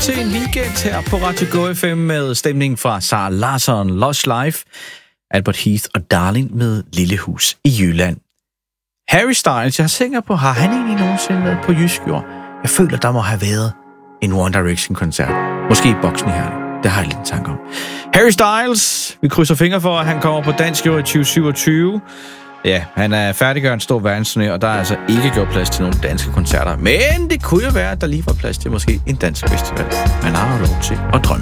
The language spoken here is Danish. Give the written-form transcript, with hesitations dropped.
til en weekend her på Radio Go FM med stemningen fra Sara Larsson, Lush Life, Albert Heath og Darling med Lillehus i Jylland. Harry Styles, jeg er sikker på, har han egentlig nogensinde været på Jysk Jord? Jeg føler, der må have været en One Direction-koncert. Måske i Boksen i Herning. Det har jeg lidt en tanke om. Harry Styles, vi krydser fingre for, at han kommer på dansk jord i 2027. Ja, han er færdiggør en stor verdensturné, og der er altså ikke gjort plads til nogle danske koncerter. Men det kunne jo være, at der lige var plads til måske en dansk festival. Man har jo lov til at drømme.